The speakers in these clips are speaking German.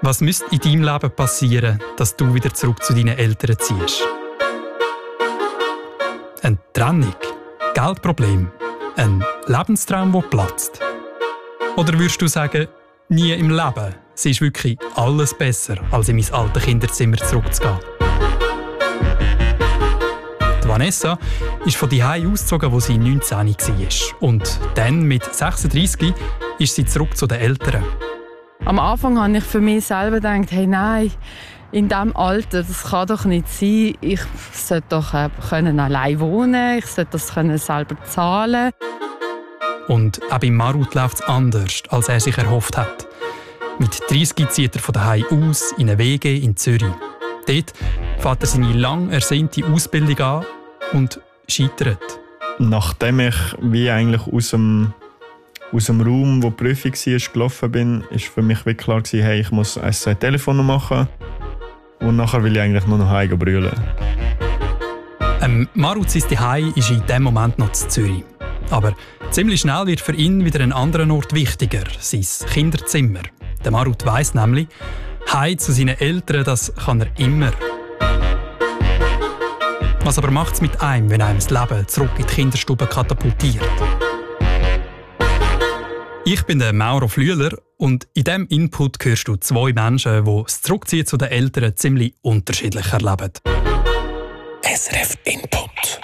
Was müsste in deinem Leben passieren, dass du wieder zurück zu deinen Eltern ziehst? Eine Trennung, Geldproblem, ein Lebenstraum, der platzt? Oder würdest du sagen, nie im Leben, es ist wirklich alles besser, als in mein altes Kinderzimmer zurückzugehen? Die Vanessa ist von daheim ausgezogen, als sie 19 war. Und dann, mit 36, ist sie zurück zu den Eltern. Am Anfang habe ich für mich selber gedacht, hey, nein, in diesem Alter, das kann doch nicht sein. Ich sollte doch allein wohnen, ich sollte das selber zahlen. Und auch bei Marut läuft es anders, als er sich erhofft hat. Mit 30 zieht er von daheim aus in eine WG in Zürich. Dort fährt er seine lang ersehnte Ausbildung an und scheitert. Nachdem ich wie eigentlich aus dem Raum, wo die Prüfung war, gelaufen bin, war für mich wie klar, hey, ich muss ein Telefon machen und nachher will ich eigentlich nur noch heim brüllen. Marut sein Zuhause ist in diesem Moment noch in Zürich. Aber ziemlich schnell wird für ihn wieder ein anderer Ort wichtiger, sein Kinderzimmer. Der Marut weiss nämlich, heim zu seinen Eltern, das kann er immer. Was aber macht es mit einem, wenn einem das Leben zurück in die Kinderstube katapultiert? Ich bin der Mauro Flüeler und in diesem Input hörst du zwei Menschen, die das Zurückziehen zu den Eltern ziemlich unterschiedlich erleben. SRF Input.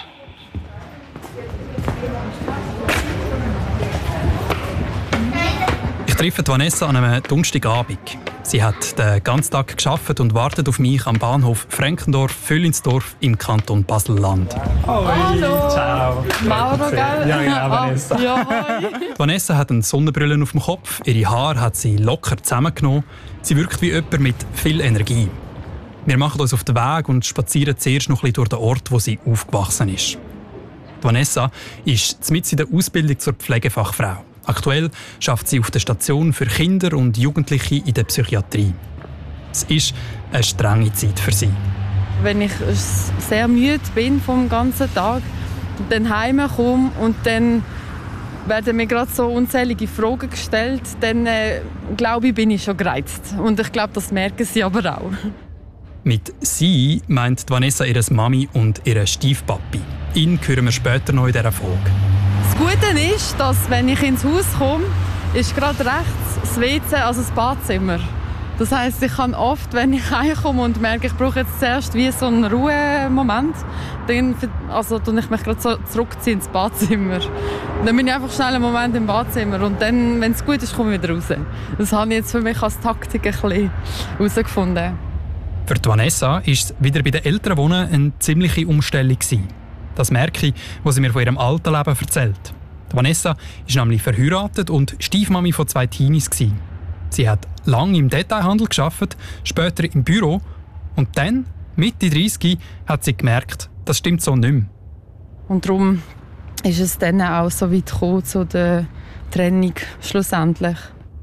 Ich treffe Vanessa an einem Donnerstagabend. Sie hat den ganzen Tag gearbeitet und wartet auf mich am Bahnhof Frenkendorf-Füllinsdorf im Kanton Basel-Land. Hallo! Ciao! Mauro, gell? Ja, genau, Vanessa. Ja, hi. Vanessa hat eine Sonnenbrille auf dem Kopf, ihre Haare hat sie locker zusammengenommen. Sie wirkt wie jemand mit viel Energie. Wir machen uns auf den Weg und spazieren zuerst noch ein bisschen durch den Ort, wo sie aufgewachsen ist. Vanessa ist mitten in der Ausbildung zur Pflegefachfrau. Aktuell arbeitet sie auf der Station für Kinder und Jugendliche in der Psychiatrie. Es ist eine strenge Zeit für sie. Wenn ich sehr müde bin vom ganzen Tag, dann heimkomme und dann werden mir gerade so unzählige Fragen gestellt, dann glaube ich, bin ich schon gereizt. Und ich glaube, das merken sie aber auch. Mit «sie» meint Vanessa ihre Mami und ihren Stiefpapi. Ihn hören wir später noch in dieser Folge. Das Gute ist, dass wenn ich ins Haus komme, ist gerade rechts das WC, also das Badzimmer. Das heisst, ich kann oft, wenn ich heimkomme und merke, ich brauche jetzt zuerst wie so einen Ruhemoment, dann tue ich mich gerade so zurückziehen ins Badzimmer. Dann bin ich einfach schnell einen Moment im Badzimmer und dann, wenn es gut ist, komme ich wieder raus. Das habe ich jetzt für mich als Taktik ein bisschen herausgefunden. Für die Vanessa war es wieder bei den Eltern wohnen eine ziemliche Umstellung. Das merke ich, was sie mir von ihrem alten Leben erzählt. Die Vanessa ist nämlich verheiratet und Stiefmami von 2 Teenies. Sie hat lange im Detailhandel gearbeitet, später im Büro. Und dann, Mitte 30, hat sie gemerkt, das stimmt so nicht mehr. Und darum ist es dann auch so weit gekommen zu der Trennung schlussendlich.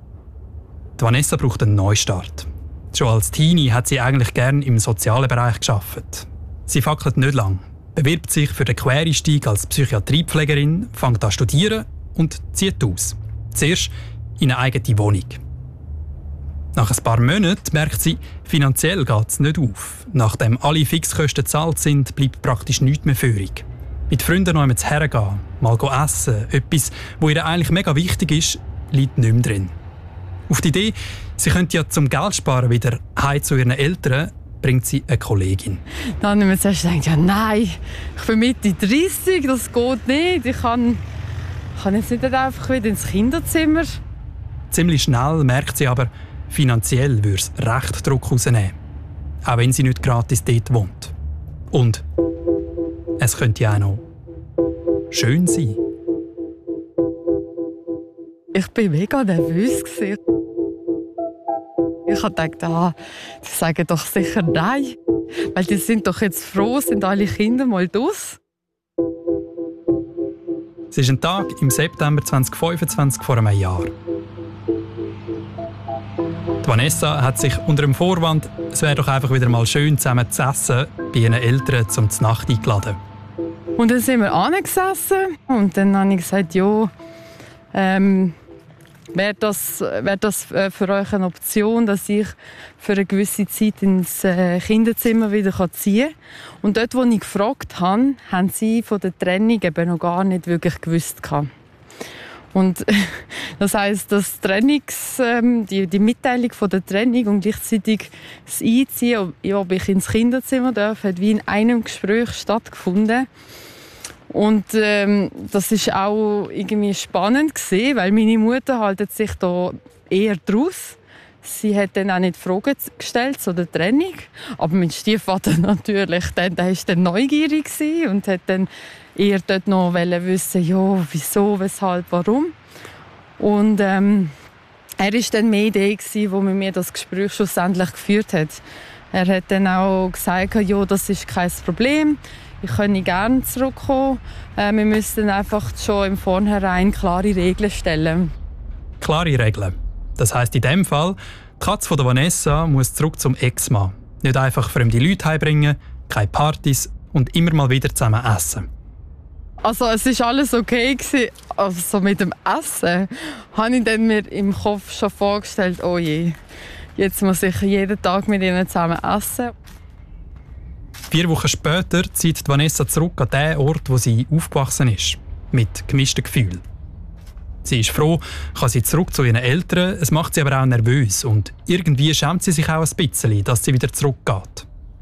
Die Vanessa braucht einen Neustart. Schon als Teenie hat sie eigentlich gerne im sozialen Bereich gearbeitet. Sie fackelt nicht lang, bewirbt sich für den Quereinstieg als Psychiatriepflegerin, fängt an zu studieren und zieht aus. Zuerst in eine eigene Wohnung. Nach ein paar Monaten merkt sie, finanziell geht es nicht auf. Nachdem alle Fixkosten gezahlt sind, bleibt praktisch nichts mehr übrig. Mit Freunden noch einmal hergehen, mal essen, etwas, was ihr eigentlich mega wichtig ist, liegt nicht mehr drin. Auf die Idee, sie könnte ja zum Geldsparen wieder heim zu ihren Eltern, bringt sie eine Kollegin. Dann habe ich mir zuerst gedacht, ja nein, ich bin Mitte 30, das geht nicht. Ich kann jetzt nicht einfach wieder ins Kinderzimmer. Ziemlich schnell merkt sie aber, finanziell würde es recht Druck rausnehmen. Auch wenn sie nicht gratis dort wohnt. Und es könnte ja auch noch schön sein. Ich war mega nervös. Ich habe gedacht, die sagen doch sicher nein. Weil die sind doch jetzt froh, sind alle Kinder mal draus. Es ist ein Tag im September 2025 vor einem Jahr. Die Vanessa hat sich unter dem Vorwand, es wäre doch einfach wieder mal schön zusammen zu essen, bei ihren Eltern zum Znacht eingeladen. Und dann sind wir angesessen und dann habe ich gesagt, ja, wäre das für euch eine Option, dass ich für eine gewisse Zeit ins Kinderzimmer wieder ziehen kann? Und dort, wo ich gefragt habe, haben sie von der Trennung eben noch gar nicht wirklich gewusst. Und das heisst, dass die Mitteilung von der Trennung und gleichzeitig das Einziehen, ob ich ins Kinderzimmer darf, hat wie in einem Gespräch stattgefunden. Und das ist auch irgendwie spannend gewesen, weil meine Mutter haltet sich da eher draus. Sie hat dann auch nicht Fragen gestellt zu der Trennung. Aber mein Stiefvater natürlich, der war dann neugierig und hat dann eher dort noch wissen, ja, wieso, weshalb, warum. Und er war dann mehr der, der mit mir das Gespräch schlussendlich geführt hat. Er hat dann auch gesagt, ja, das ist kein Problem. Ich könnte gerne zurückkommen. Wir müssen einfach schon im Vornherein klare Regeln stellen. Klare Regeln. Das heisst in dem Fall, die Katze von der Vanessa muss zurück zum Ex-Mann. Nicht einfach fremde Leute heimbringen, keine Partys und immer mal wieder zusammen essen. Also es war alles okay gewesen. Also mit dem Essen habe ich dann mir im Kopf schon vorgestellt, oh je, jetzt muss ich jeden Tag mit ihnen zusammen essen. 4 Wochen später zieht Vanessa zurück an den Ort, wo sie aufgewachsen ist. Mit gemischten Gefühlen. Sie ist froh, kann sie zurück zu ihren Eltern, es macht sie aber auch nervös und irgendwie schämt sie sich auch ein bisschen, dass sie wieder zurückgeht.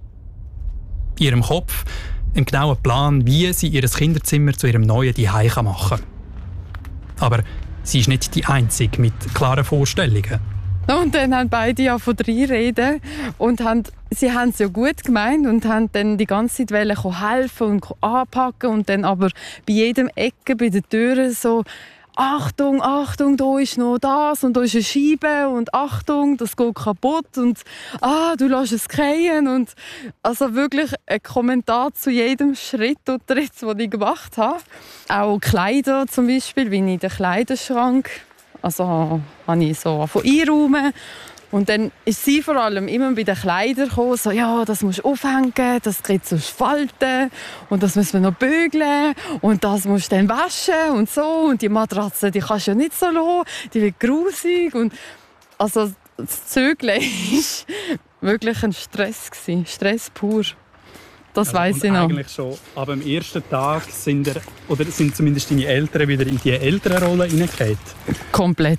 In ihrem Kopf ein genauer Plan, wie sie ihr Kinderzimmer zu ihrem neuen Zuhause machen kann. Aber sie ist nicht die Einzige mit klaren Vorstellungen. Und dann haben beide angefangen reden und sie haben es ja gut gemeint und haben dann die ganze Zeit helfen und anpacken und dann aber bei jedem Ecke, bei den Türen so «Achtung, Achtung, da ist noch das und da ist eine Scheibe und Achtung, das geht kaputt und du lässt es fallen» und also wirklich ein Kommentar zu jedem Schritt und Tritt, den ich gemacht habe. Auch Kleider zum Beispiel, wie in den Kleiderschrank. Also habe ich so einräumen. Und dann ist sie vor allem immer bei den Kleidern gekommen, so, ja, das musst du aufhängen, das kriegt sonst Falten und das müssen wir noch bügeln und das musst du dann waschen und so. Und die Matratze, die kannst du ja nicht so lassen, die wird grusig. Und also das Zügeln war wirklich ein Stress gewesen, Stress pur. Das weiss ich noch. Eigentlich schon ab dem ersten Tag sind zumindest deine Eltern wieder in die Elternrolle hineingefallen? Komplett.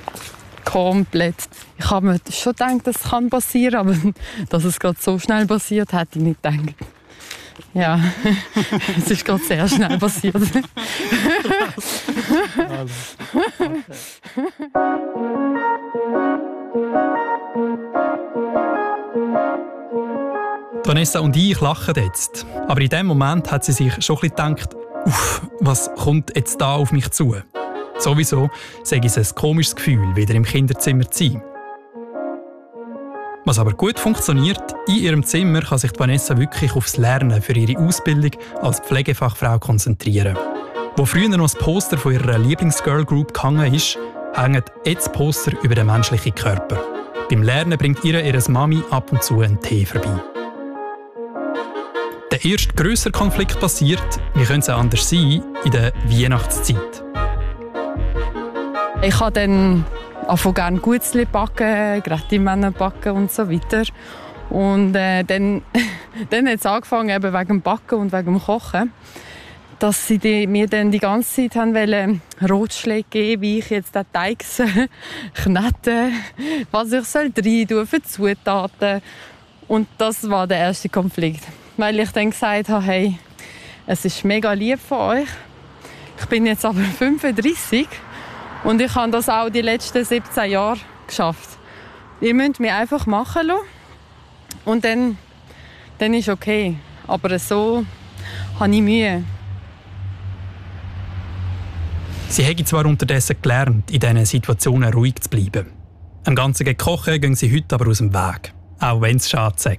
Ich habe mir schon gedacht, das kann passieren, aber dass es gerade so schnell passiert, hätte ich nicht gedacht. Ja, es ist gerade sehr schnell passiert. Vanessa und ich lachen jetzt. Aber in dem Moment hat sie sich schon ein bisschen gedacht, was kommt jetzt da auf mich zu? Sowieso sage ich es ein komisches Gefühl, wieder im Kinderzimmer zu sein. Was aber gut funktioniert, in ihrem Zimmer kann sich Vanessa wirklich aufs Lernen für ihre Ausbildung als Pflegefachfrau konzentrieren. Wo früher noch das Poster von ihrer Lieblings-Girl-Group gehangen ist, hängt jetzt das Poster über den menschlichen Körper. Beim Lernen bringt ihre Mami ab und zu einen Tee vorbei. Der erste grössere Konflikt passiert, wie könnte es anders sein, in der Weihnachtszeit. Ich habe dann gerne Gutzli backen, gerade die Männer backen und so weiter. Und dann hat es angefangen, eben wegen dem Backen und wegen dem Kochen, dass sie mir dann die ganze Zeit wollen Ratschläge geben, wie ich jetzt den Teig knete, was ich rein tun für Zutaten. Und das war der erste Konflikt. Weil ich dann gesagt habe, hey, es ist mega lieb von euch. Ich bin jetzt aber 35 und ich habe das auch die letzten 17 Jahre geschafft. Ihr müsst mich einfach machen lassen und dann ist okay. Aber so habe ich Mühe. Sie haben zwar unterdessen gelernt, in diesen Situationen ruhig zu bleiben. Am ganzen Kochen gehen sie heute aber aus dem Weg. Auch wenn es schade ist.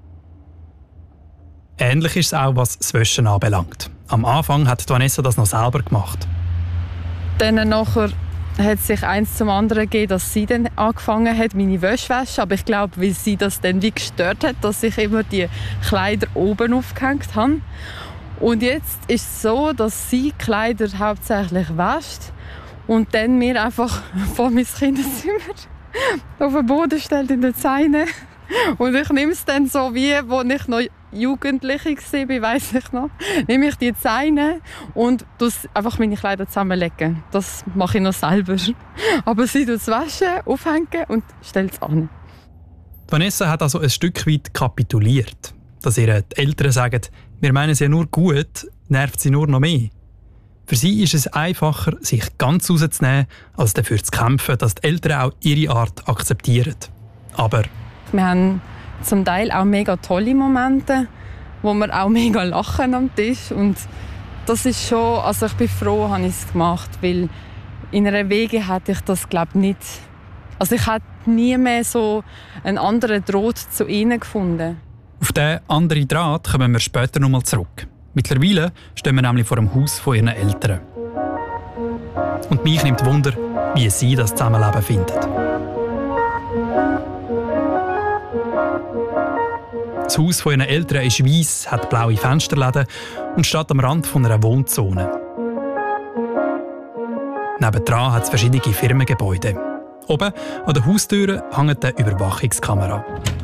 Ähnlich ist es auch, was das Waschen anbelangt. Am Anfang hat Vanessa das noch selber gemacht. Dann nachher hat sich eins zum anderen gegeben, dass sie dann angefangen hat, meine Wäsche zu waschen. Aber ich glaube, weil sie das dann wie gestört hat, dass ich immer die Kleider oben aufgehängt habe. Und jetzt ist es so, dass sie Kleider hauptsächlich wäscht und dann mir einfach vor mein Kinderzimmer auf den Boden stellt in den Zeine. Und ich nehme es dann so, wie als ich noch Jugendliche war, weiss ich noch, nehme ich die Zeine und einfach meine Kleider zusammenlegen. Das mache ich noch selber. Aber sie tut es waschen, aufhängen und stellt es an. Vanessa hat also ein Stück weit kapituliert. Dass ihre Eltern sagen, wir meinen es ja nur gut, nervt sie nur noch mehr. Für sie ist es einfacher, sich ganz rauszunehmen, als dafür zu kämpfen, dass die Eltern auch ihre Art akzeptieren. Aber wir haben zum Teil auch mega tolle Momente, wo wir auch mega lachen am Tisch. Und das ist schon, also ich bin froh, habe ich es gemacht, weil in einer Wege hätte ich das, glaube ich, nicht. Also ich hätte nie mehr so einen anderen Draht zu ihnen gefunden. Auf diesen anderen Draht kommen wir später noch mal zurück. Mittlerweile stehen wir nämlich vor dem Haus von ihren Eltern. Und mich nimmt Wunder, wie sie das Zusammenleben finden. Das Haus von ihren Eltern ist weiss, hat blaue Fensterläden und steht am Rand von einer Wohnzone. Nebendran hat es verschiedene Firmengebäude. Oben an der Haustür hängt eine Überwachungskamera.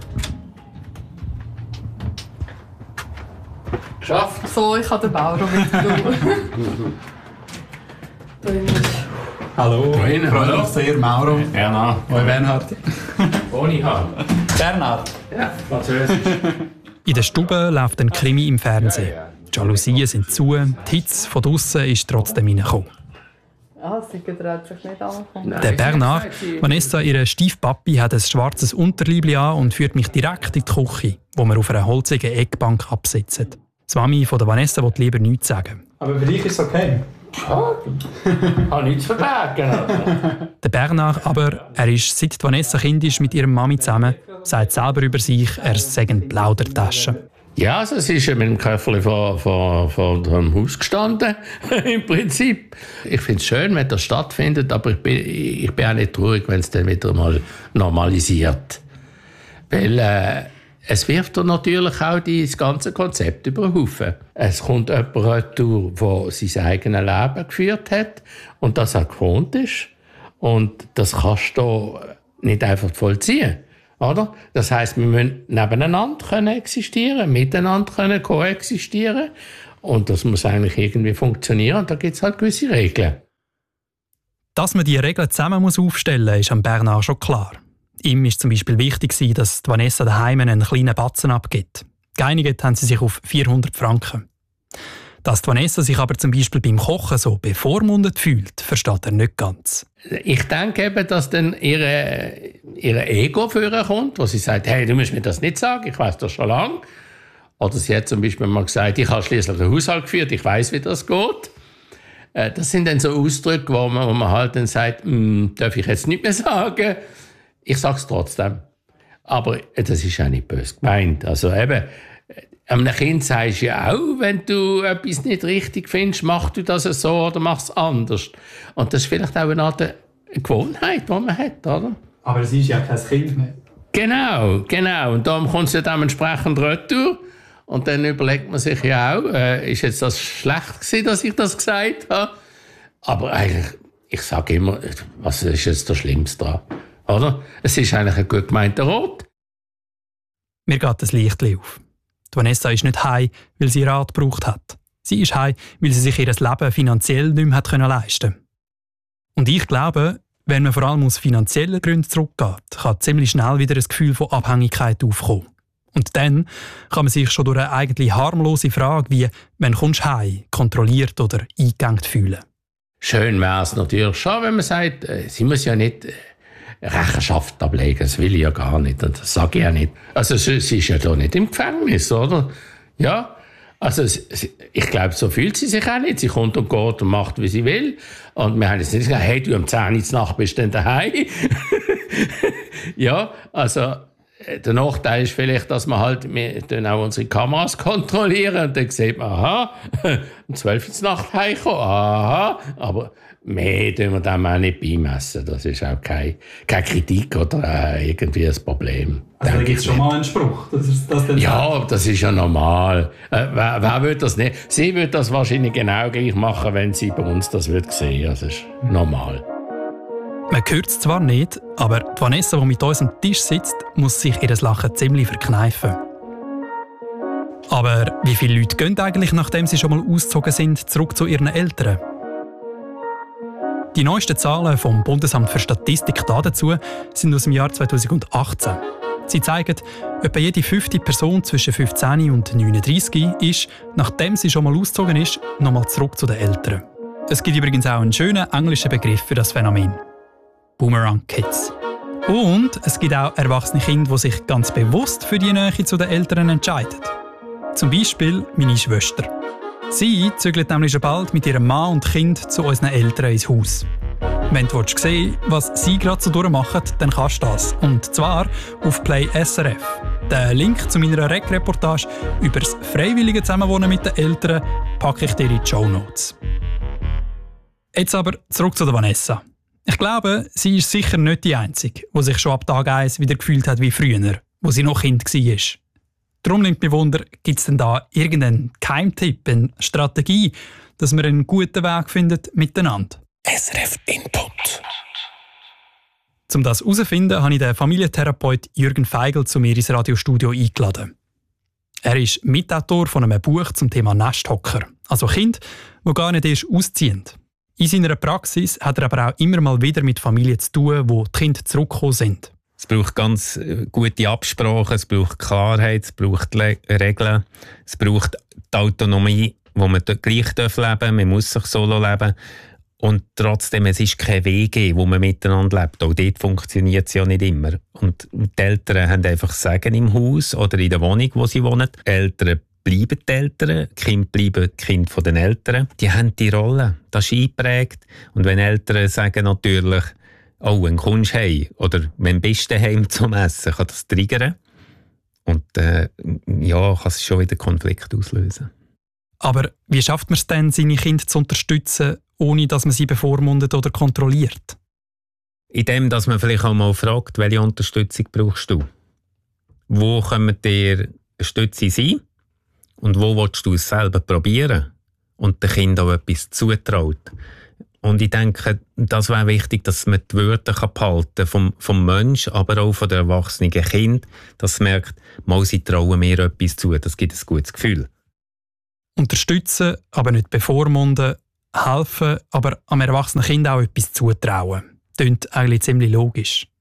Geschafft. So, ich habe den Bauraum wieder. Hallo, freut mich sehr, Mauro. Bernhard. Hoi Bernhard. Ohne Haar. Bernhard. Ja, Französisch. In der Stube läuft ein Krimi im Fernsehen. Die Jalousien sind zu, die Hitze von draussen ist trotzdem reingekommen. Das dreht sich nicht an. Der Bernhard, Vanessa, ihre Stiefpapi, hat ein schwarzes Unterleibchen an und führt mich direkt in die Küche, wo wir auf einer holzigen Eckbank absitzen. Die Mami von der Vanessa will lieber nichts sagen. Aber für dich ist es okay. Ja, ich habe nichts verbergen. Der Bernhard aber, er ist seit Vanessa Kind ist mit ihrer Mami zusammen, sagt selber über sich, er sei eine Plaudertasche. Ja, also es ist mit dem Köfferli vor dem Haus gestanden, im Prinzip. Ich finde es schön, wenn das stattfindet, aber ich bin auch nicht traurig, wenn es dann wieder mal normalisiert. Weil es wirft dann natürlich auch das ganze Konzept über den Haufen. Es kommt jemand retour, der sein eigenes Leben geführt hat und das auch gewohnt ist. Und das kannst du nicht einfach vollziehen. Oder? Das heisst, wir müssen nebeneinander existieren, miteinander koexistieren. Und das muss eigentlich irgendwie funktionieren. Und da gibt es halt gewisse Regeln. Dass man diese Regeln zusammen aufstellen muss, ist am Bernhard schon klar. Ihm war zum Beispiel wichtig, dass Vanessa daheim einen kleinen Batzen abgibt. Geeinigt haben sie sich auf 400 Franken. Dass Vanessa sich aber zum Beispiel beim Kochen so bevormundet fühlt, versteht er nicht ganz. Ich denke eben, dass dann ihre Ego vorkommt, wo sie sagt, hey, du musst mir das nicht sagen, ich weiss das schon lange. Oder sie hat zum Beispiel mal gesagt, ich habe schliesslich einen Haushalt geführt, ich weiss, wie das geht. Das sind dann so Ausdrücke, wo man halt dann sagt, darf ich jetzt nicht mehr sagen. Ich sage es trotzdem. Aber das ist ja nicht böse gemeint. Also eben, einem Kind sagst du ja auch, wenn du etwas nicht richtig findest, machst du das so oder machst es anders. Und das ist vielleicht auch eine Art Gewohnheit, die man hat, oder? Aber es ist ja kein Kind mehr. Genau. Und darum kommt es ja dementsprechend retour. Und dann überlegt man sich ja auch, ist jetzt das schlecht gewesen, dass ich das gesagt habe? Aber eigentlich, ich sage immer, was ist jetzt das Schlimmste daran? Oder? Es ist eigentlich ein gut gemeinter Rat. Mir geht das Licht auf. Die Vanessa ist nicht heim, weil sie Rat gebraucht hat. Sie ist heim, weil sie sich ihr Leben finanziell nicht mehr leisten konnte. Und ich glaube, wenn man vor allem aus finanziellen Gründen zurückgeht, kann ziemlich schnell wieder ein Gefühl von Abhängigkeit aufkommen. Und dann kann man sich schon durch eine eigentlich harmlose Frage wie «Wann kommst du heim?» kontrolliert oder eingegangen fühlen. Schön wäre es natürlich schon, wenn man sagt, sie muss ja nicht Rechenschaft ablegen, das will ich ja gar nicht und das sage ich ja nicht. Also sie ist ja da nicht im Gefängnis, oder? Ja, also ich glaube, so fühlt sie sich auch nicht. Sie kommt und geht und macht, wie sie will. Und wir haben jetzt nicht gesagt, hey, du am 10 Uhr Nacht bist du dann daheim. Ja, also Der Nachteil ist vielleicht, dass wir dann auch unsere Kameras kontrollieren und dann sieht man, aha, um 12 Uhr Nacht heimkommen, aha, aber mehr tun wir dem auch nicht beimessen. Das ist auch keine Kritik oder irgendwie ein Problem. Also da gibt es schon mal einen Spruch. Das ist ja normal. Wer will das nicht? Sie würde das wahrscheinlich genau gleich machen, wenn sie bei uns das sehen würde. Das ist normal. Man hört es zwar nicht, aber die Vanessa, die mit uns am Tisch sitzt, muss sich ihr Lachen ziemlich verkneifen. Aber wie viele Leute gehen eigentlich, nachdem sie schon mal ausgezogen sind, zurück zu ihren Eltern? Die neuesten Zahlen vom Bundesamt für Statistik dazu sind aus dem Jahr 2018. Sie zeigen, etwa jede 5. Person zwischen 15 und 39 ist, nachdem sie schon mal ausgezogen ist, nochmal zurück zu den Eltern. Es gibt übrigens auch einen schönen englischen Begriff für das Phänomen. Boomerang Kids. Und es gibt auch erwachsene Kinder, die sich ganz bewusst für die Nähe zu den Eltern entscheiden. Zum Beispiel meine Schwester. Sie zügelt nämlich schon bald mit ihrem Mann und Kind zu unseren Eltern ins Haus. Wenn du sehen willst, was sie gerade so durchmachen, dann kannst du das. Und zwar auf Play SRF. Den Link zu meiner Rec-Reportage über das freiwillige Zusammenwohnen mit den Eltern packe ich dir in die Shownotes. Jetzt aber zurück zu der Vanessa. Ich glaube, sie ist sicher nicht die Einzige, die sich schon ab Tag 1 wieder gefühlt hat wie früher, wo sie noch Kind war. Darum nimmt mich Wunder, gibt es denn da irgendeinen Geheimtipp, eine Strategie, dass wir einen guten Weg finden miteinander? SRF Input. Um das herauszufinden, habe ich den Familientherapeut Jürgen Feigl zu mir ins Radiostudio eingeladen. Er ist Mitautor von einem Buch zum Thema Nesthocker, also Kinder, die gar nicht erst ausziehen. In seiner Praxis hat er aber auch immer mal wieder mit Familien zu tun, wo die Kinder zurückgekommen sind. Es braucht ganz gute Absprachen, es braucht Klarheit, es braucht Regeln, es braucht die Autonomie, wo man gleich leben darf, man muss sich solo leben. Und trotzdem, es ist kein WG, wo man miteinander lebt. Auch dort funktioniert es ja nicht immer. Und die Eltern haben einfach Sagen im Haus oder in der Wohnung, wo sie wohnen. Die Eltern bleiben die Eltern, die Kinder bleiben die Kinder den Eltern. Die haben die Rolle, das ist eingeprägt. Und wenn Eltern sagen natürlich, oh, wenn kommst du heim oder wenn bist du heim zum Essen, kann das triggern. Und kann es schon wieder Konflikt auslösen. Aber wie schafft man es denn, seine Kinder zu unterstützen, ohne dass man sie bevormundet oder kontrolliert? Indem, dass man vielleicht auch mal fragt, welche Unterstützung brauchst du? Wo können dir eine Stütze sein? Und wo willst du es selber probieren? Und den Kindern auch etwas zutraut. Und ich denke, das wäre wichtig, dass man die Wörter behalten kann vom Menschen, aber auch von den erwachsenen Kind, dass man merkt, mal sie trauen mir etwas zu. Das gibt ein gutes Gefühl. Unterstützen, aber nicht bevormunden, helfen, aber am erwachsenen Kind auch etwas zutrauen. Klingt eigentlich ziemlich logisch.